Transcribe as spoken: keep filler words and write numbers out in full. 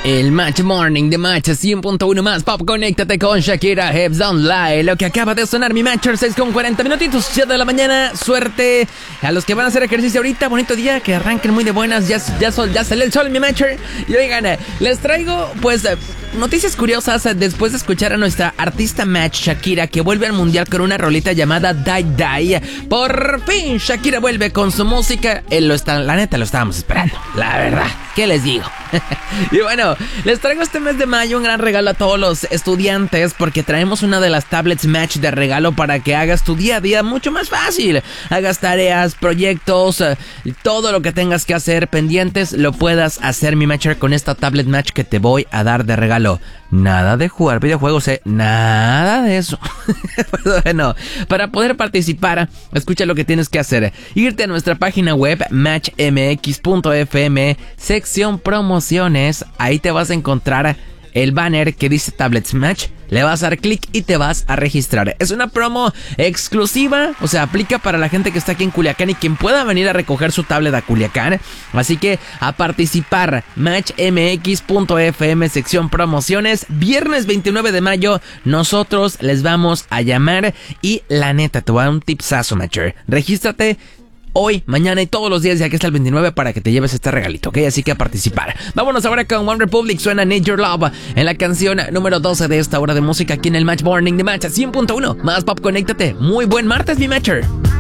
El Match Morning de Match cien punto uno más Pop. Conéctate con Shakira, Hips Don't Lie. Lo que acaba de sonar, mi Matcher, seis con cuarenta minutitos, siete de la mañana. Suerte a los que van a hacer ejercicio ahorita. Bonito día, que arranquen muy de buenas. Ya, ya, sol, ya sale el sol, mi Matcher. Y oigan, les traigo pues noticias curiosas después de escuchar a nuestra artista Match, Shakira, que vuelve al mundial con una rolita llamada Die Die. Por fin Shakira vuelve con su música. Él lo está, la neta lo estábamos esperando, la verdad. ¿Qué les digo? Y bueno, les traigo este mes de mayo un gran regalo a todos los estudiantes, porque traemos una de las tablets Match de regalo para que hagas tu día a día mucho más fácil. Hagas tareas, proyectos, todo lo que tengas que hacer pendientes, lo puedas hacer, mi Matcher, con esta tablet Match que te voy a dar de regalo. Nada de jugar videojuegos, eh, nada de eso. Pues bueno, para poder participar, escucha lo que tienes que hacer. Irte a nuestra página web match m x punto f m, sección promociones. Ahí te vas a encontrar el banner que dice Tablets Match. Le vas a dar clic y te vas a registrar. Es una promo exclusiva, o sea, aplica para la gente que está aquí en Culiacán y quien pueda venir a recoger su tablet a Culiacán. Así que a participar, match m x punto f m, sección promociones. Viernes veintinueve de mayo, nosotros les vamos a llamar y la neta, te voy a dar un tipsazo, Matcher. Regístrate hoy, mañana y todos los días de aquí hasta el veintinueve para que te lleves este regalito, ¿ok? Así que a participar. Vámonos ahora con One Republic. Suena Need Your Love en la canción número doce de esta hora de música aquí en el Match Morning de Match cien punto uno. Más Pop, conéctate. Muy buen martes, mi Matcher.